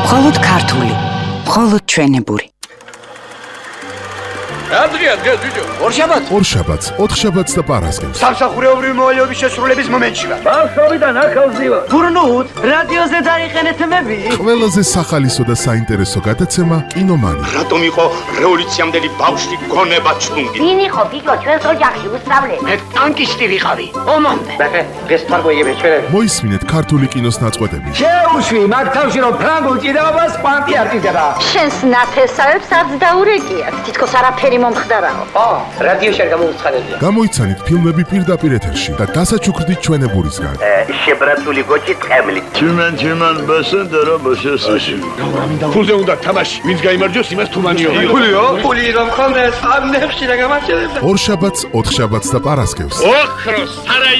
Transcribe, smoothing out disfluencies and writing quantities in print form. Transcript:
მხოლოდ ქართული, მხოლოდ ჩვენებური. Adria, ბიჭო. ორშაბათს, ოთხშაბათს და პარასკევს. სამსახურეობრივი მოვალეობის შესრულების მომენტში ვარ. ბავშვობიდან ახალზევა. გურნუთ, რადიოზე დაიყენეთ მები. ყველაზე სახალისო და საინტერესო გადაცემა კინომანი. რატომ იყო რევოლუციამდელი ბავშვი გონება ჩუნგი? ვინ იყო ბიჭო ჩვენს ოჯახში უსწავლელი? მე ტანკისტი ვიყავი. ომამდე. ბახე, ეს თარგოიები ჩვენ. მოისმინეთ ქართული კინოს ნაწყვეტები. შეუშვი, მაგ თავში რომ ფრანგულ ჭიდაობას კვანტი არ ჭირდება. შენს ნათესავებს არც დაურეკიათ. თითქოს არაფერი მომხდარაო. რადიოში არ გამოვცხადებია. გამოიცანით ფილმები პირდაპირ ეთერში და დასაჩუქრდით ჩვენებურისგან. შებრაცული გოჭი ტყემლით. Чиман басендера басესაში. ფულზე უნდა თამაში. ვინც გაიმარჯვოს, იმას თუმანიო. ფულიო? ფული რომ ხონდეს, ამ ნებში რა გამარჯვებდა. ორშაბათს, ოთხშაბათს და პარასკევს. ოქროს